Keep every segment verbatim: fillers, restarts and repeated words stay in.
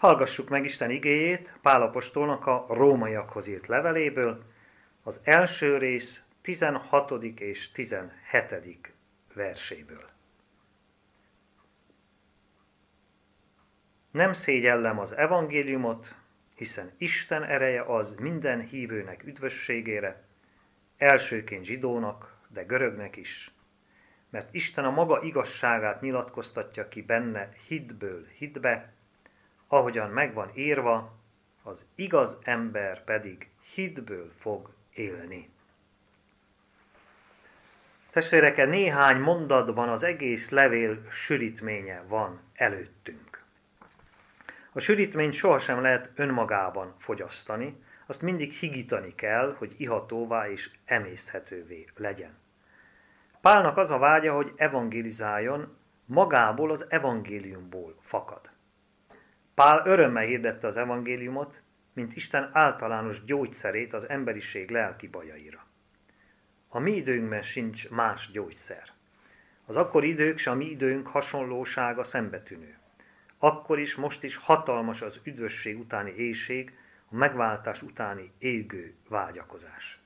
Hallgassuk meg Isten igéjét Pál apostolnak a rómaiakhoz írt leveléből, az első rész tizenhatodik és tizenhetedik verséből. Nem szégyellem az evangéliumot, hiszen Isten ereje az minden hívőnek üdvösségére, elsőként zsidónak, de görögnek is. Mert Isten a maga igazságát nyilatkoztatja ki benne hitből hitbe, ahogyan megvan írva, az igaz ember pedig hitből fog élni. Testvéreke, néhány mondatban az egész levél sűrítménye van előttünk. A sűrítményt sohasem lehet önmagában fogyasztani, azt mindig higítani kell, hogy ihatóvá és emészthetővé legyen. Pálnak az a vágya, hogy evangélizáljon, magából az evangéliumból fakad. Pál örömmel hirdette az evangéliumot, mint Isten általános gyógyszerét az emberiség lelki bajaira. A mi időnkben sincs más gyógyszer. Az akkori idők s a mi időnk hasonlósága szembetűnő. Akkor is, most is hatalmas az üdvösség utáni éhség, a megváltás utáni égő vágyakozás.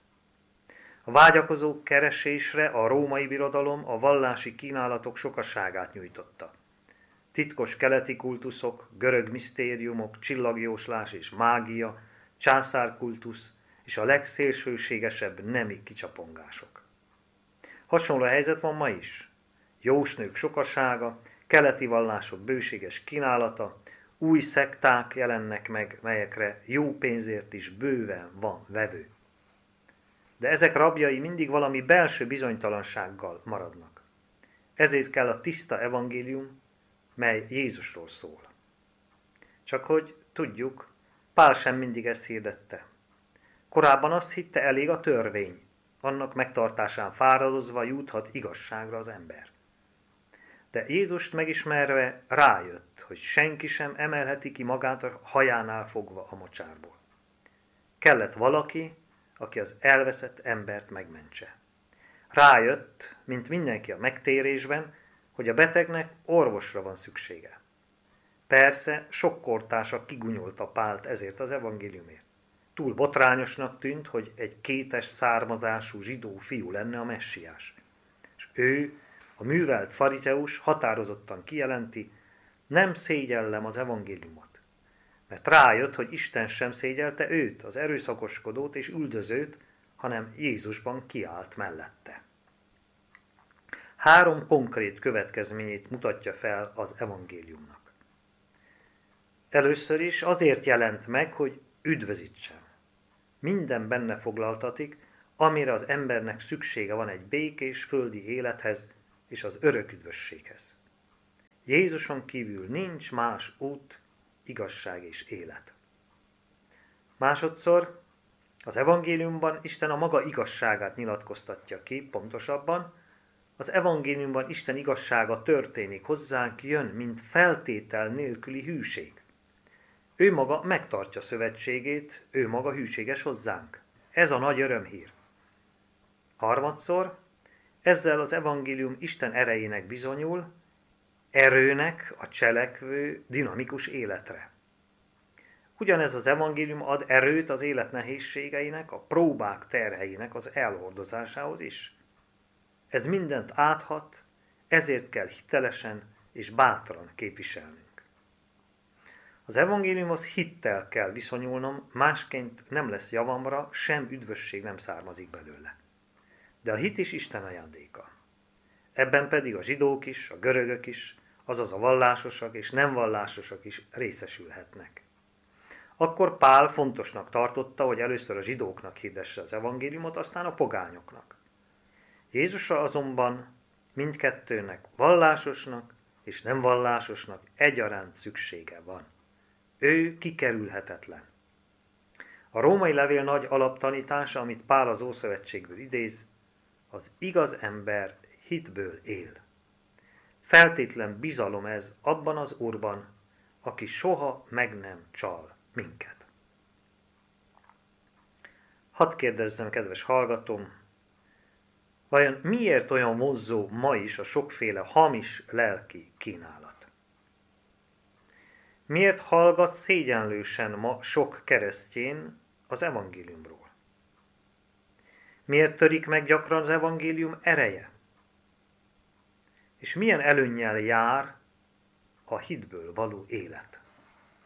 A vágyakozók keresésre a római birodalom a vallási kínálatok sokaságát nyújtotta. Titkos keleti kultuszok, görög misztériumok, csillagjóslás és mágia, császárkultusz és a legszélsőségesebb nemi kicsapongások. Hasonló helyzet van ma is. Jósnők sokasága, keleti vallások bőséges kínálata, új szekták jelennek meg, melyekre jó pénzért is bőven van vevő. De ezek rabjai mindig valami belső bizonytalansággal maradnak. Ezért kell a tiszta evangélium, mely Jézusról szól. Csak hogy tudjuk, Pál sem mindig ezt hirdette. Korábban azt hitte, elég a törvény, annak megtartásán fáradozva juthat igazságra az ember. De Jézust megismerve rájött, hogy senki sem emelheti ki magát a hajánál fogva a mocsárból. Kellett valaki, aki az elveszett embert megmentse. Rájött, mint mindenki a megtérésben, hogy a betegnek orvosra van szüksége. Persze sok kortársa kigunyolta Pált ezért az evangéliumért. Túl botrányosnak tűnt, hogy egy kétes származású zsidó fiú lenne a messiás. És ő, a művelt farizeus határozottan kijelenti, nem szégyellem az evangéliumot. Mert rájött, hogy Isten sem szégyelte őt, az erőszakoskodót és üldözőt, hanem Jézusban kiállt mellette. Három konkrét következményét mutatja fel az evangéliumnak. Először is azért jelent meg, hogy üdvözítsen. Minden benne foglaltatik, amire az embernek szüksége van egy békés földi élethez és az örök üdvösséghez. Jézuson kívül nincs más út, igazság és élet. Másodszor, az evangéliumban Isten a maga igazságát nyilatkoztatja ki, pontosabban, az evangéliumban Isten igazsága történik hozzánk, jön, mint feltétel nélküli hűség. Ő maga megtartja szövetségét, ő maga hűséges hozzánk. Ez a nagy örömhír. Harmadszor, ezzel az evangélium Isten erejének bizonyul, erőnek a cselekvő, dinamikus életre. Ugyanez az evangélium ad erőt az élet nehézségeinek, a próbák terheinek az elhordozásához is. Ez mindent áthat, ezért kell hitelesen és bátran képviselnünk. Az evangéliumhoz hittel kell viszonyulnom, másként nem lesz javamra, sem üdvösség nem származik belőle. De a hit is Isten ajándéka. Ebben pedig a zsidók is, a görögök is, azaz a vallásosak és nem vallásosak is részesülhetnek. Akkor Pál fontosnak tartotta, hogy először a zsidóknak hirdesse az evangéliumot, aztán a pogányoknak. Jézusra azonban mindkettőnek, vallásosnak és nem vallásosnak egyaránt szüksége van. Ő kikerülhetetlen. A római levél nagy alaptanítása, amit Pál az Ószövetségből idéz, az igaz ember hitből él. Feltétlen bizalom ez abban az Úrban, aki soha meg nem csal minket. Hadd kérdezzem, kedves hallgatóm, vajon miért olyan vonzó ma is a sokféle hamis lelki kínálat? Miért hallgat szégyenlősen ma sok keresztjén az evangéliumról? Miért törik meg gyakran az evangélium ereje? És milyen előnnyel jár a hitből való élet?